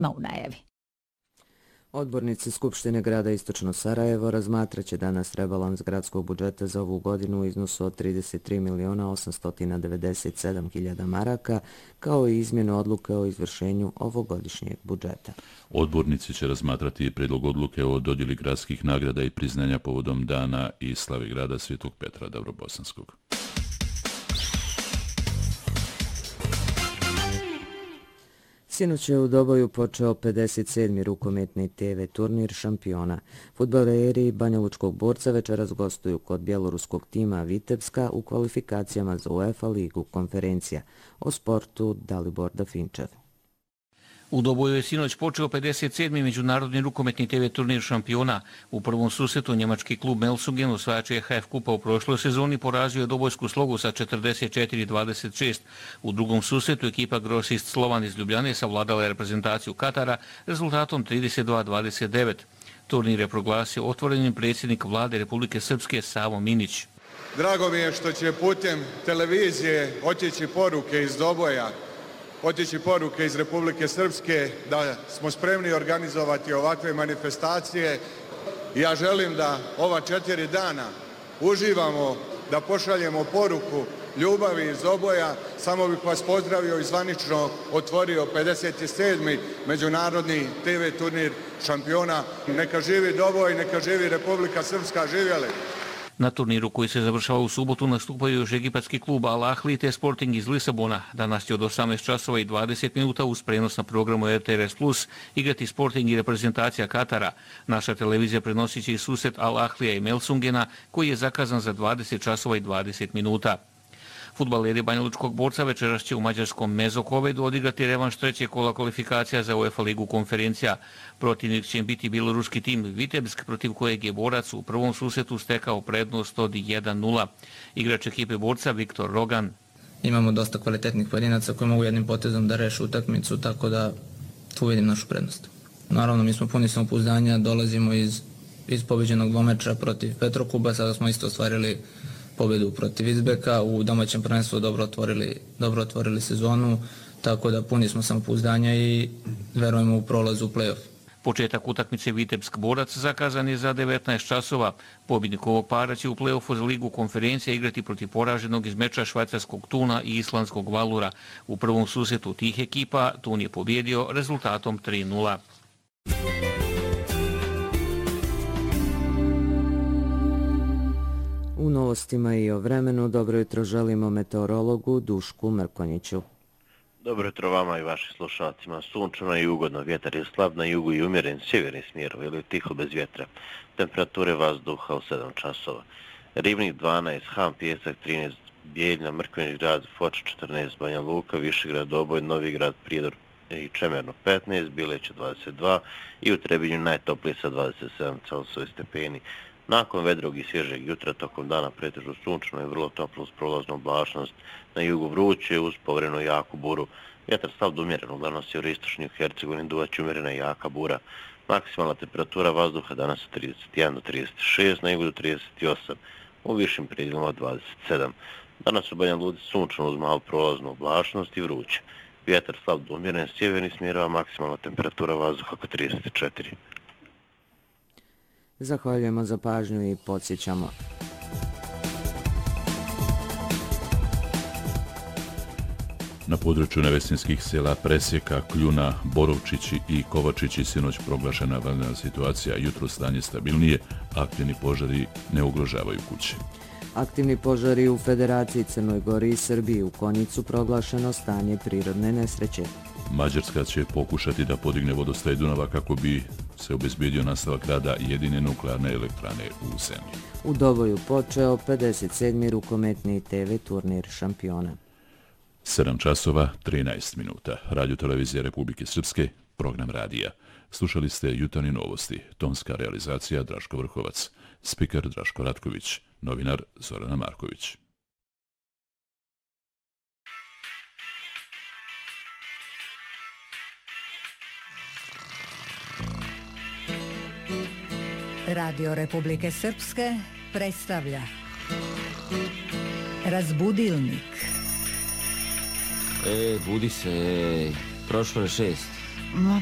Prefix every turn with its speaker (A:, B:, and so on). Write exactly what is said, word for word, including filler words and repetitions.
A: u najavi.
B: Odbornici Skupštine grada Istočno Sarajevo razmatraće danas rebalans gradskog budžeta za ovu godinu u iznosu od trideset tri miliona osamsto devedeset sedam hiljada maraka, kao i izmjenu odluke o izvršenju ovogodišnjeg budžeta.
C: Odbornici će razmatrati predlog odluke o dodjeli gradskih nagrada i priznanja povodom dana i slave grada Svetog Petra Davrobosanskog.
B: Sinoć je u Doboju počeo pedeset sedmi rukometni te ve turnir šampiona. Fudbaleri Banjalučkog Borca večeras gostuju kod bjeloruskog tima Vitebska u kvalifikacijama za UEFA ligu konferencija. O sportu Dalibor Dafinčev.
D: U Doboju je sinoć počeo pedeset sedmi međunarodni rukometni te ve turnir šampiona. U prvom susretu njemački klub Melsungen, osvajač E H F kupa u prošloj sezoni, porazio je Dobojsku Slogu sa četrdeset četiri dvadeset šest. U drugom susretu ekipa Grosist Slovan iz Ljubljane savladala je reprezentaciju Katara rezultatom trideset dva dvadeset devet. Turnir je proglasio otvorenim predsjednik vlade Republike Srpske Savo Minić.
E: Drago mi je što će putem televizije otići poruke iz Doboja, otići poruke iz Republike Srpske da smo spremni organizovati ovakve manifestacije. Ja želim da ova četiri dana uživamo, da pošaljemo poruku ljubavi iz Doboja. Samo bih vas pozdravio i zvanično otvorio pedeset sedmi međunarodni te ve turnir šampiona. Neka živi Doboj, neka živi Republika Srpska, živjeli!
D: Na turniru koji se završava u subotu nastupaju još egipatski klub Al Ahli te Sporting iz Lisabona. Danas će od osamnaest časova i dvadeset minuta uz prenos na programu R T R S plus igrati Sporting i reprezentacija Katara. Naša televizija prenosit će i susret Al Ahlija i Melsungena koji je zakazan za dvadeset časova i dvadeset minuta. Fudbaleri Banjalučkog Borca večeras će u mađarskom Mezokovedu odigrati revanš trećeg kola kvalifikacija za UEFA ligu konferencija. Protivnik će biti bjeloruski tim Vitebsk, protiv kojeg je Borac u prvom susretu stekao prednost od jedan nula. Igrač ekipe Borca Viktor Rogan.
F: Imamo dosta kvalitetnih pojedinaca koji mogu jednim potezom da reše utakmicu, tako da tu vidim našu prednost. Naravno, mi smo puni samopouzdanja, dolazimo iz, iz pobeđenog dvomeča protiv Petrokuba, sada smo isto ostvarili pobedu protiv Izbeka, u domaćem prvenstvu dobro otvorili, dobro otvorili sezonu, tako da puni smo samopouzdanja i verujemo u prolaz u play-off.
D: Početak utakmice Vitebsk-Borac zakazan je za devetnaest časova. Pobjednik ovog para će u play-offu za ligu konferencija igrati protiv poraženog iz meča švajcarskog Tuna i islandskog Valura. U prvom susretu tih ekipa Tun je pobjedio rezultatom tri nula.
B: U novostima i o vremenu dobro jutro želimo meteorologu Dušku Mrkonjiću.
G: Dobro jutro vama i vašim slušalcima. Sunčano i ugodno, vjetar je slab na jugu i umjeren sjeverni smjer ili tiho bez vjetra. Temperature vazduha u sedam časova. Ribnik dvanaest, Ham, Pijesak trinaest, Bijeljna, Mrkonjić grad, Foča četrnaest, Banja Luka, Višegrad, Doboj, Novi grad, Prijedor i Čemerno petnaest, Bileće dvadeset dva i u Trebinju najtoplije sa dvadeset sedam stepeni. Nakon vedrog i svježeg jutra tokom dana pretežno sunčano i vrlo toplo uz prolaznu oblačnost, na jugu vruće uz povremeno jaku buru. Vjetar slab do umjeren, uglavnom sjeveristočni u Hercegovini duvaće umjerena jaka bura. Maksimalna temperatura vazduha danas je trideset jedan do trideset šest, na jugu do trideset osam, u višim predjelima dvadeset sedam. Danas u Banja Luci sunčano uz malu prolaznu oblačnost i vruće. Vjetar slab do umjeren, sjeverni smjerova, maksimalna temperatura vazduha oko trideset četiri.
B: Zahvaljujemo za pažnju i podsjećamo.
C: Na području nevesinskih sela Presjeka, Kljuna, Borovčići i Kovačići sinoć proglašena vanredna situacija, jutro stanje stabilnije, aktivni požari ne ugrožavaju kuće.
B: Aktivni požari u Federaciji Crnoj Gori i Srbiji, u Konjicu proglašeno stanje prirodne nesreće.
C: Mađarska će pokušati da podigne vodostaj Dunava kako bi se obezbedio nastavak rada jedine nuklearne elektrane u zemlji.
B: U Doboju počeo pedeset sedmi rukometni te ve turnir šampiona.
C: sedam časova, trinaest minuta. Radio televizija Republike Srpske, program radija. Slušali ste jutarnje novosti, tonska realizacija Draško Vrhovac, spiker Draško Ratković, novinar Zorana Marković.
A: Radio Republike Srpske predstavlja Razbudilnik.
H: E, budi se, prošlo je šest.